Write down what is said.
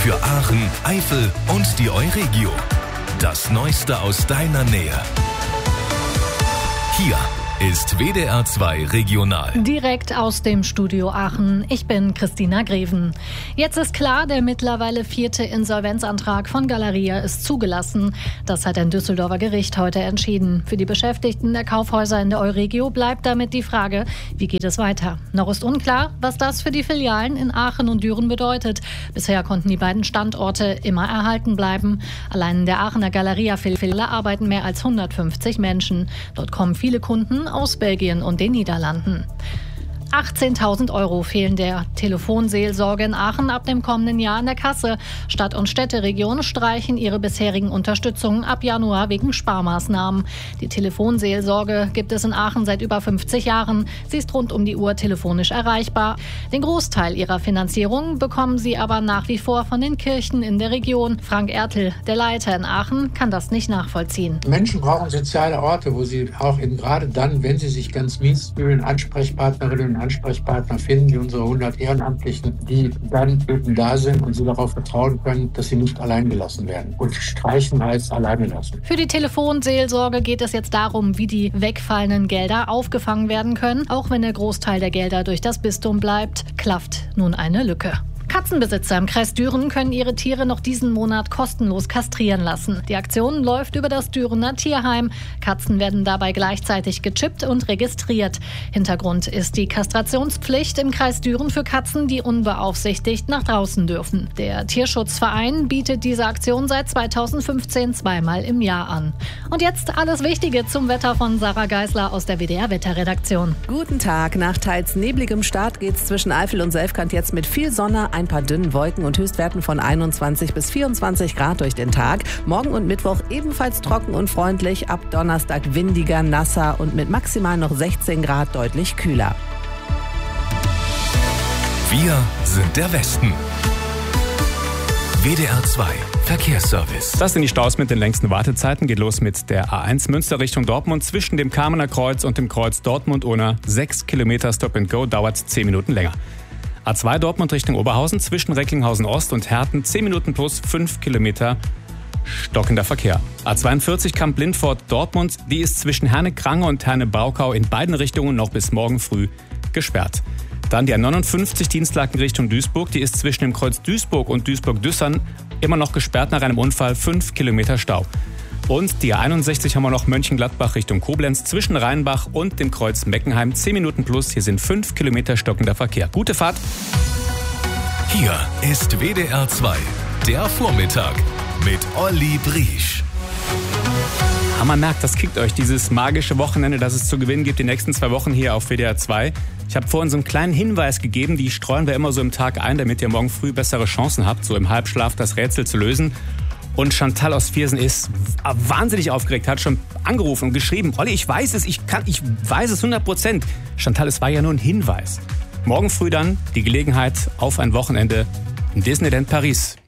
Für Aachen, Eifel und die Euregio. Das Neueste aus deiner Nähe. Hier ist WDR 2 Regional. Direkt aus dem Studio Aachen. Ich bin Christina Greven. Jetzt ist klar, der mittlerweile 4. Insolvenzantrag von Galeria ist zugelassen. Das hat ein Düsseldorfer Gericht heute entschieden. Für die Beschäftigten der Kaufhäuser in der Euregio bleibt damit die Frage, wie geht es weiter? Noch ist unklar, was das für die Filialen in Aachen und Düren bedeutet. Bisher konnten die beiden Standorte immer erhalten bleiben. Allein in der Aachener Galeria-Filiale arbeiten mehr als 150 Menschen. Dort kommen viele Kunden aus Belgien und den Niederlanden. 18.000 € fehlen der Telefonseelsorge in Aachen ab dem kommenden Jahr in der Kasse. Stadt- und Städteregionen streichen ihre bisherigen Unterstützungen ab Januar wegen Sparmaßnahmen. Die Telefonseelsorge gibt es in Aachen seit über 50 Jahren. Sie ist rund um die Uhr telefonisch erreichbar. Den Großteil ihrer Finanzierung bekommen sie aber nach wie vor von den Kirchen in der Region. Frank Ertel, der Leiter in Aachen, kann das nicht nachvollziehen. Menschen brauchen soziale Orte, wo sie auch eben gerade dann, wenn sie sich ganz mies fühlen, Ansprechpartnerinnen und Ansprechpartner finden, wie unsere 100 Ehrenamtlichen, die dann eben da sind und sie darauf vertrauen können, dass sie nicht allein gelassen werden. Und streichen heißt alleine lassen. Für die Telefonseelsorge geht es jetzt darum, wie die wegfallenden Gelder aufgefangen werden können. Auch wenn der Großteil der Gelder durch das Bistum bleibt, klafft nun eine Lücke. Katzenbesitzer im Kreis Düren können ihre Tiere noch diesen Monat kostenlos kastrieren lassen. Die Aktion läuft über das Dürener Tierheim. Katzen werden dabei gleichzeitig gechippt und registriert. Hintergrund ist die Kastrationspflicht im Kreis Düren für Katzen, die unbeaufsichtigt nach draußen dürfen. Der Tierschutzverein bietet diese Aktion seit 2015 zweimal im Jahr an. Und jetzt alles Wichtige zum Wetter von Sarah Geisler aus der WDR-Wetterredaktion. Guten Tag. Nach teils nebligem Start geht's zwischen Eifel und Selfkant jetzt mit viel Sonne, ein paar dünnen Wolken und Höchstwerten von 21 bis 24 Grad durch den Tag. Morgen und Mittwoch ebenfalls trocken und freundlich. Ab Donnerstag windiger, nasser und mit maximal noch 16 Grad deutlich kühler. Wir sind der Westen. WDR 2 Verkehrsservice. Das sind die Staus mit den längsten Wartezeiten. Geht los mit der A1 Münster Richtung Dortmund. Zwischen dem Kamener Kreuz und dem Kreuz Dortmund-Unna 6 Kilometer Stop and Go, dauert 10 Minuten länger. A2 Dortmund Richtung Oberhausen zwischen Recklinghausen Ost und Herten 10 Minuten plus 5 Kilometer stockender Verkehr. A42 Kamp-Lindfort Dortmund, die ist zwischen Herne-Krange und Herne-Braukau in beiden Richtungen noch bis morgen früh gesperrt. Dann die A59 Dienstlaken Richtung Duisburg, die ist zwischen dem Kreuz Duisburg und Duisburg-Düssern immer noch gesperrt nach einem Unfall, 5 Kilometer Stau. Und die A61 haben wir noch Mönchengladbach Richtung Koblenz zwischen Rheinbach und dem Kreuz Meckenheim 10 Minuten plus. Hier sind 5 Kilometer stockender Verkehr. Gute Fahrt. Hier ist WDR 2, der Vormittag mit Olli Briesch. Aber man merkt, das kickt euch, dieses magische Wochenende, das es zu gewinnen gibt, die nächsten 2 Wochen hier auf WDR 2. Ich habe vorhin so einen kleinen Hinweis gegeben, die streuen wir immer so im Tag ein, damit ihr morgen früh bessere Chancen habt, so im Halbschlaf das Rätsel zu lösen. Und Chantal aus Viersen ist wahnsinnig aufgeregt, hat schon angerufen und geschrieben, Olli, ich weiß es, ich weiß es 100%. Chantal, es war ja nur ein Hinweis. Morgen früh dann die Gelegenheit auf ein Wochenende in Disneyland Paris.